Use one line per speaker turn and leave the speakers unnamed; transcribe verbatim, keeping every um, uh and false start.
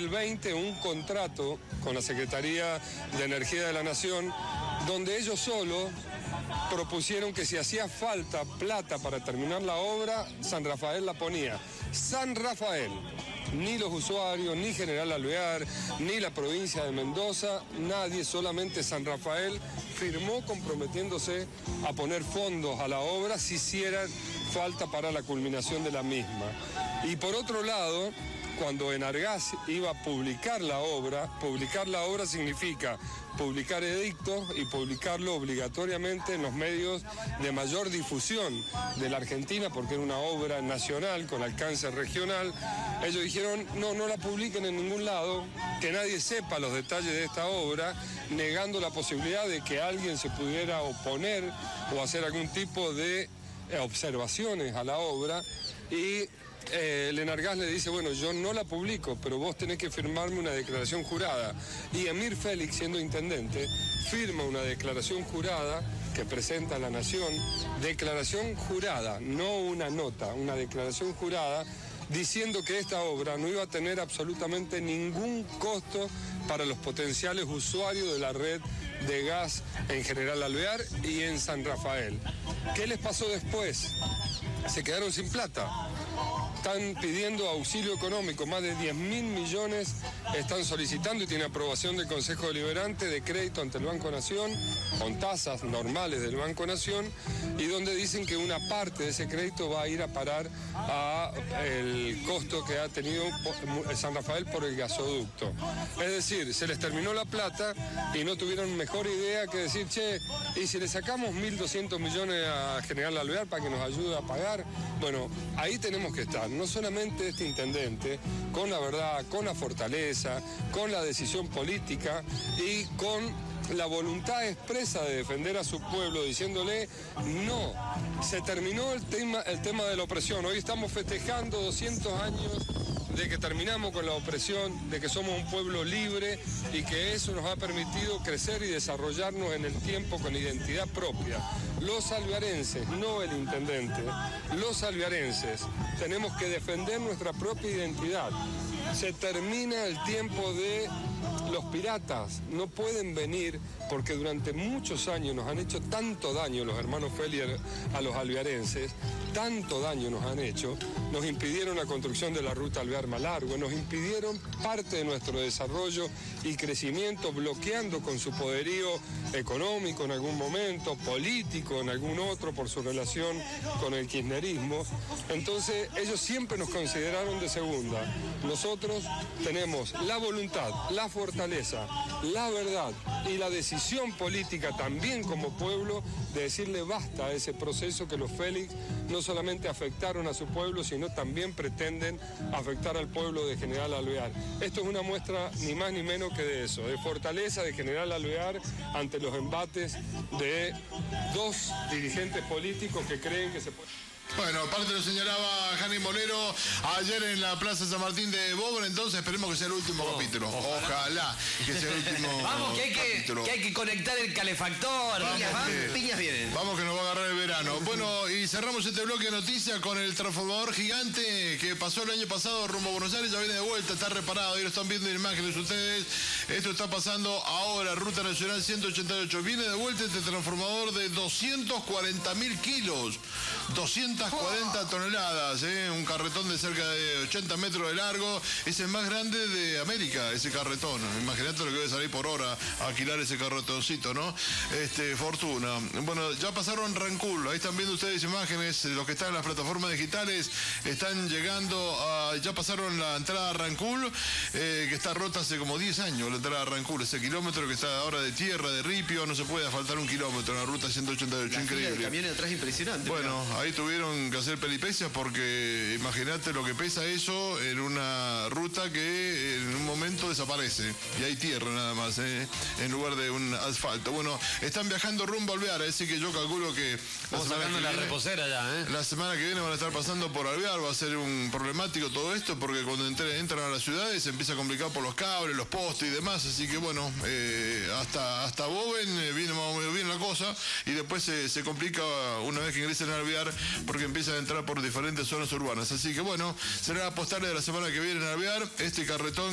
mil veinte un contrato con la Secretaría de Energía de la Nación, donde ellos solos propusieron que si hacía falta plata para terminar la obra, San Rafael la ponía. San Rafael, ni los usuarios, ni General Alvear, ni la provincia de Mendoza, nadie, solamente San Rafael firmó comprometiéndose a poner fondos a la obra si hicieran falta para la culminación de la misma. Y por otro lado, cuando Enargás iba a publicar la obra, publicar la obra significa publicar edictos y publicarlo obligatoriamente en los medios de mayor difusión de la Argentina, porque era una obra nacional con alcance regional. Ellos dijeron, no, no la publiquen en ningún lado, que nadie sepa los detalles de esta obra, negando la posibilidad de que alguien se pudiera oponer o hacer algún tipo de observaciones a la obra. Y Eh, el Enargás le dice, bueno, yo no la publico, pero vos tenés que firmarme una declaración jurada. Y Emir Félix, siendo intendente, firma una declaración jurada que presenta a la Nación, declaración jurada, no una nota, una declaración jurada, diciendo que esta obra no iba a tener absolutamente ningún costo para los potenciales usuarios de la red de gas en General Alvear y en San Rafael. ¿Qué les pasó después? Se quedaron sin plata. Están pidiendo auxilio económico, más de diez mil millones están solicitando y tiene aprobación del Consejo Deliberante de crédito ante el Banco Nación, con tasas normales del Banco Nación, y donde dicen que una parte de ese crédito va a ir a parar al costo que ha tenido San Rafael por el gasoducto. Es decir, se les terminó la plata y no tuvieron mejor idea que decir, che, ¿y si le sacamos mil doscientos millones a General Alvear para que nos ayude a pagar? Bueno, ahí tenemos que estar, no solamente este intendente, con la verdad, con la fortaleza, con la decisión política y con la voluntad expresa de defender a su pueblo, diciéndole, no, se terminó el tema, el tema de la opresión. Hoy estamos festejando doscientos años de que terminamos con la opresión, de que somos un pueblo libre y que eso nos ha permitido crecer y desarrollarnos en el tiempo con identidad propia. Los alvearenses, no el intendente, los alvearenses tenemos que defender nuestra propia identidad. Se termina el tiempo de los piratas, no pueden venir porque durante muchos años nos han hecho tanto daño los hermanos Félix a los alvearenses, tanto daño nos han hecho, nos impidieron la construcción de la ruta Alvear-Malargüe, nos impidieron parte de nuestro desarrollo y crecimiento, bloqueando con su poderío económico en algún momento, político en algún otro, por su relación con el kirchnerismo. Entonces ellos siempre nos consideraron de segunda. Nosotros tenemos la voluntad, la fortaleza, la verdad y la decisión política también como pueblo de decirle basta a ese proceso que los Félix no solamente afectaron a su pueblo, sino también pretenden afectar al pueblo de General Alvear. Esto es una muestra ni más ni menos que de eso, de fortaleza de General Alvear ante los embates de dos dirigentes políticos que creen que se puede...
Bueno, aparte lo señalaba Jani Molero ayer en la Plaza San Martín de Bóvora, entonces esperemos que sea el último oh, capítulo. Ojalá. ojalá que sea el último
Vamos, que hay que, que hay que conectar el calefactor.
Vamos,
piñas van,
que,
piñas vienen.
Vamos que nos va a agarrar el verano. Bueno, y cerramos este bloque de noticias con el transformador gigante que pasó el año pasado rumbo a Buenos Aires, ya viene de vuelta, está reparado, ahí lo están viendo en imágenes ustedes. Esto está pasando ahora, Ruta Nacional ciento ochenta y ocho. Viene de vuelta este transformador de doscientos cuarenta mil kilos. doscientas cuarenta toneladas, ¿eh? Un carretón de cerca de ochenta metros de largo, es el más grande de América, ese carretón. Imagínate lo que debe salir por hora a alquilar ese carretoncito, ¿no? Este, fortuna. Bueno, ya pasaron Rancul, ahí están viendo ustedes imágenes, los que están en las plataformas digitales están llegando a, ya pasaron la entrada a Rancul, eh, que está rota hace como diez años, la entrada a Rancul, ese kilómetro que está ahora de tierra, de ripio, no se puede asfaltar un kilómetro en la ruta ciento ochenta y ocho,
la
increíble.
El camión atrás impresionante.
Bueno, mirá. Ahí tuvieron que hacer peripecias porque imagínate lo que pesa eso en una ruta que en un momento desaparece y hay tierra nada más, ¿eh? En lugar de un asfalto. Bueno, están viajando rumbo a Alvear, así que yo calculo que
la semana que
la
viene, reposera ya, ¿eh?
La semana que viene van a estar pasando por Alvear, va a ser un problemático todo esto porque cuando entre, entran a las ciudades se empieza a complicar por los cables, los postes y demás, así que bueno, eh, hasta, hasta Boven eh, viene más o menos bien la cosa y después se, se complica una vez que ingresen a Alvear porque empiezan a entrar por diferentes zonas urbanas. Así que bueno, será la postal de la semana que viene en Alvear, este carretón